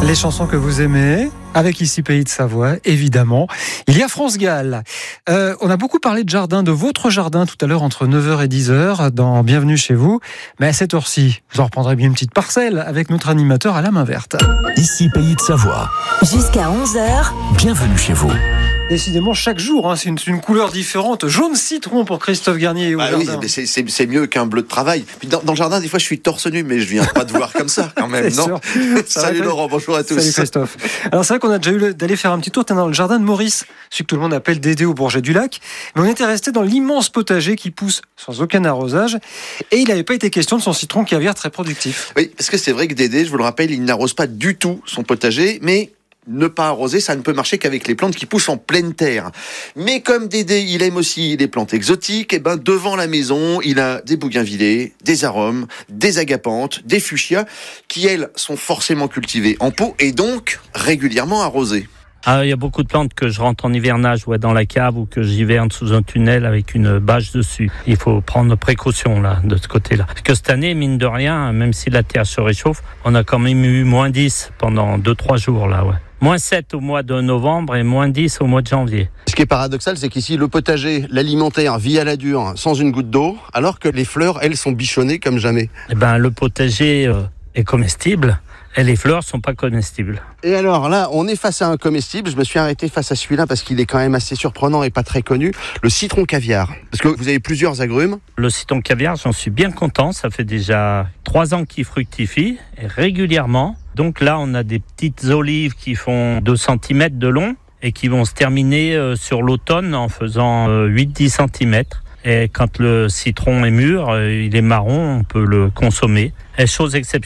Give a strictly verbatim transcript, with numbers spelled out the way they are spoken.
Les chansons que vous aimez, avec ici Pays de Savoie, évidemment. Il y a France Gall. Euh, on a beaucoup parlé de jardin, de votre jardin tout à l'heure entre neuf heures et dix heures dans Bienvenue chez vous. Mais à cette heure-ci, vous en reprendrez bien une petite parcelle avec notre animateur à la main verte. Ici Pays de Savoie. Jusqu'à onze heures. Bienvenue chez vous. Décidément, chaque jour, hein, c'est une, une couleur différente. Jaune citron pour Christophe Garnier au ah jardin. Oui, mais c'est, c'est, c'est mieux qu'un bleu de travail. Puis dans, dans le jardin, des fois, je suis torse nu, mais je viens pas te voir comme ça, quand même, C'est non sûr. Salut va, Laurent, bonjour à tous. Salut Christophe. Alors c'est vrai qu'on a déjà eu d'aller faire un petit tour dans le jardin de Maurice, celui que tout le monde appelle Dédé au Bourget du Lac. Mais on était resté dans l'immense potager qui pousse sans aucun arrosage. Et il n'avait pas été question de son citron caviar très productif. Oui, parce que c'est vrai que Dédé, je vous le rappelle, il n'arrose pas du tout son potager, mais ne pas arroser, ça ne peut marcher qu'avec les plantes qui poussent en pleine terre. Mais comme Dédé, il aime aussi les plantes exotiques, et ben devant la maison, il a des bougainvillées, des arômes, des agapantes, des fuchsias, qui elles sont forcément cultivées en pot et donc régulièrement arrosées. Ah, il y a beaucoup de plantes que je rentre en hivernage ouais, dans la cave ou que j'hiverne sous un tunnel avec une bâche dessus. Il faut prendre précaution là, de ce côté-là. Parce que cette année, mine de rien, même si la terre se réchauffe, on a quand même eu moins dix pendant deux trois jours là, ouais. Moins sept au mois de novembre et moins dix au mois de janvier. Ce qui est paradoxal, c'est qu'ici, le potager, l'alimentaire vit à la dure, sans une goutte d'eau, alors que les fleurs, elles, sont bichonnées comme jamais. Eh ben, le potager euh, est comestible et les fleurs sont pas comestibles. Et alors là, on est face à un comestible. Je me suis arrêté face à celui-là parce qu'il est quand même assez surprenant et pas très connu. Le citron caviar. Parce que vous avez plusieurs agrumes. Le citron caviar, j'en suis bien content. Ça fait déjà trois ans qu'il fructifie et régulièrement. Donc là, on a des petites olives qui font deux centimètres de long et qui vont se terminer euh, sur l'automne en faisant euh, huit à dix centimètres. Et quand le citron est mûr, euh, il est marron, on peut le consommer. Et chose exceptionnelle,